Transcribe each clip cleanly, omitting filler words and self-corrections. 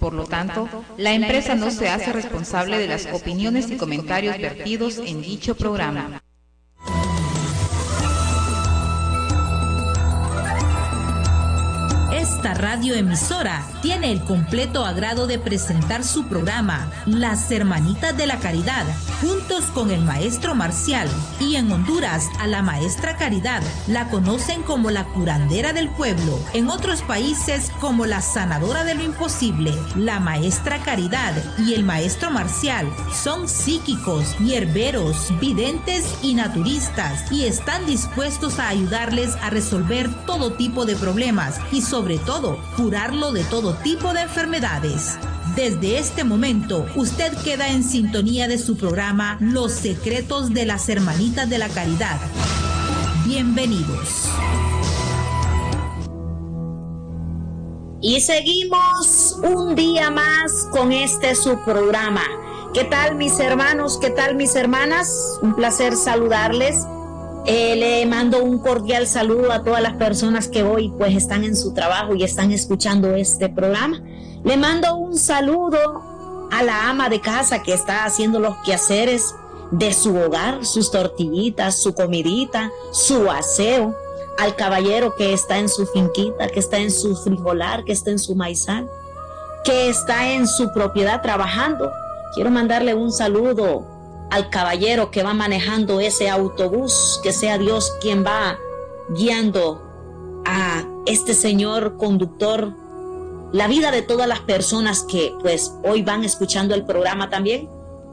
Por lo tanto, la empresa no se hace responsable de las opiniones y comentarios vertidos en dicho programa. Esta radioemisora tiene el completo agrado de presentar su programa Las Hermanitas de la Caridad, juntos con el maestro Marcial, y en Honduras a la maestra Caridad la conocen como la curandera del pueblo, en otros países como la sanadora de lo imposible. La maestra Caridad y el maestro Marcial son psíquicos, hierberos, videntes y naturistas, y están dispuestos a ayudarles a resolver todo tipo de problemas y sobre todo curarlo de todo tipo de enfermedades. Desde este momento, usted queda en sintonía de su programa Los Secretos de las Hermanitas de la Caridad. Bienvenidos. Y seguimos un día más con este su programa. ¿Qué tal, mis hermanos? ¿Qué tal, mis hermanas? Un placer saludarles. Le mando un cordial saludo a todas las personas que hoy pues están en su trabajo y están escuchando este programa. Le mando un saludo a la ama de casa que está haciendo los quehaceres de su hogar, sus tortillitas, su comidita, su aseo, al caballero que está en su finquita, que está en su frijolar, que está en su maizal, que está en su propiedad trabajando. Quiero mandarle un saludo al caballero que va manejando ese autobús, que sea Dios quien va guiando a este señor conductor, la vida de todas las personas que pues hoy van escuchando el programa también,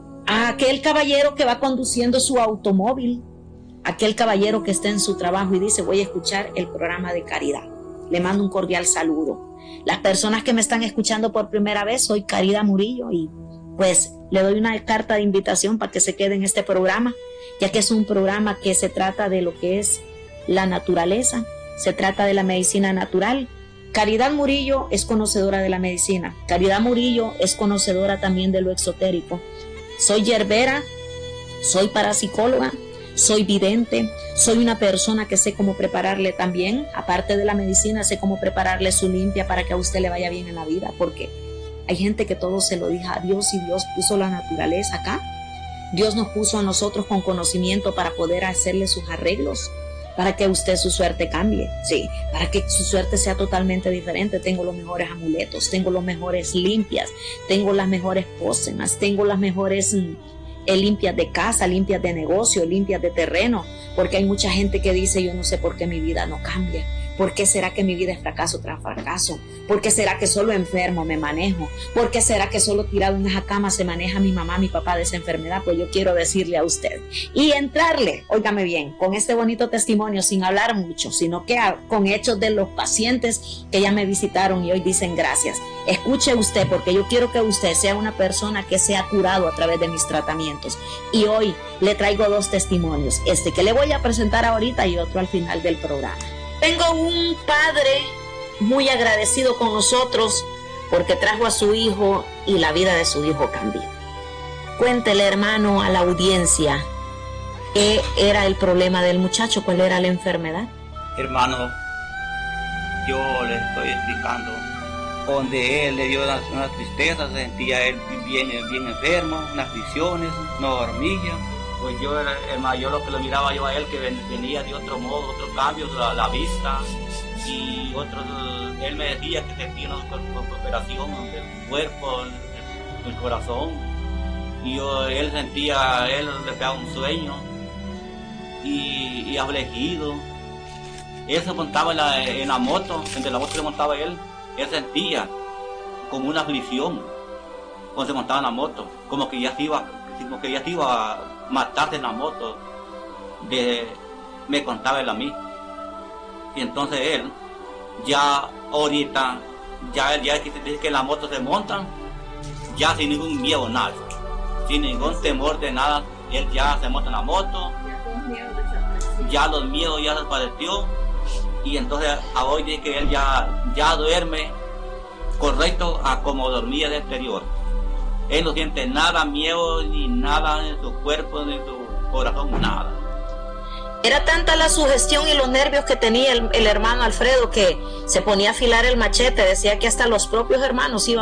a aquel caballero que va conduciendo su automóvil, aquel caballero que está en su trabajo y dice voy a escuchar el programa de Caridad. Le mando un cordial saludo. Las personas que me están escuchando por primera vez, soy Caridad Murillo y pues le doy una carta de invitación para que se quede en este programa, ya que es un programa que se trata de lo que es la naturaleza, se trata de la medicina natural. Caridad Murillo es conocedora de la medicina, Caridad Murillo es conocedora también de lo exotérico. Soy yerbera, soy parapsicóloga, soy vidente, soy una persona que sé cómo prepararle también, aparte de la medicina, sé cómo prepararle su limpia para que a usted le vaya bien en la vida, porque hay gente que todo se lo deja a Dios y Dios puso la naturaleza acá. Dios nos puso a nosotros con conocimiento para poder hacerle sus arreglos, para que usted su suerte cambie, sí, para que su suerte sea totalmente diferente. Tengo los mejores amuletos, tengo los mejores limpias, tengo las mejores pócemas, tengo las mejores limpias de casa, limpias de negocio, limpias de terreno, porque hay mucha gente que dice yo no sé por qué mi vida no cambia. ¿Por qué será que mi vida es fracaso tras fracaso? ¿Por qué será que solo enfermo me manejo? ¿Por qué será que solo tirado en esa cama se maneja mi mamá, mi papá de esa enfermedad? Pues yo quiero decirle a usted y entrarle, óigame bien, con este bonito testimonio sin hablar mucho, sino que con hechos de los pacientes que ya me visitaron y hoy dicen gracias. Escuche usted, porque yo quiero que usted sea una persona que sea curado a través de mis tratamientos. Y hoy le traigo dos testimonios, este que le voy a presentar ahorita y otro al final del programa. Tengo un padre muy agradecido con nosotros porque trajo a su hijo y la vida de su hijo cambió. Cuéntele, hermano, a la audiencia, ¿qué era el problema del muchacho? ¿Cuál era la enfermedad? Hermano, yo le estoy explicando. Donde él le dio una tristeza, se sentía él bien enfermo, unas visiones, no dormía. Pues yo, hermano, yo lo que lo miraba yo a él, que venía de otro modo, otro cambio, la vista, y otros, él me decía que tenía una operación del cuerpo, el corazón, y él le pegaba un sueño, y afligido. Él se montaba en la moto, entre la moto que montaba él sentía como una aflicción, cuando se montaba en la moto, como que ya se iba a matarse en la moto, me contaba él a mí. Y entonces él, ya ahorita, ya dice que en la moto se montan, ya sin ningún miedo, nada, sin ningún temor de nada, él ya se monta en la moto, ya los miedos ya desapareció, y entonces a hoy dice que él ya duerme correcto a como dormía de exterior. Él no siente nada, miedo, ni nada en su cuerpo, ni en su corazón, nada. Era tanta la sugestión y los nervios que tenía el hermano Alfredo que se ponía a afilar el machete, decía que hasta los propios hermanos iban